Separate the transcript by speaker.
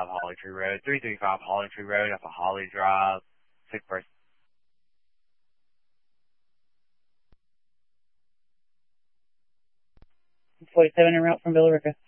Speaker 1: Holly Tree Road, 335 Holly Tree Road, off of Holly Drive, sick person.
Speaker 2: 47 en route from Villa Rica.